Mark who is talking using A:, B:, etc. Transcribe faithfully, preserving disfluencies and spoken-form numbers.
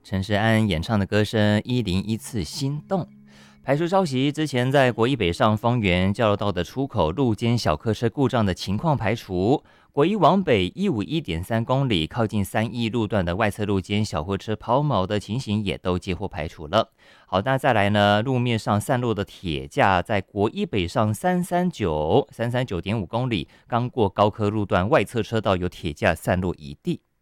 A: 陈势安演唱的歌声一零一次心动。排除抄袭，之前在国一北上方圆交流道的出口路肩小客车故障的情况排除，国一往北一五一点三公里靠近三义路段的外侧路肩小货车抛锚的情形也都接获排除了。好，那再来呢，路面上散落的铁架在国一北上三三九三三九点五公里，刚过高科路段外侧车道有铁架散落一地。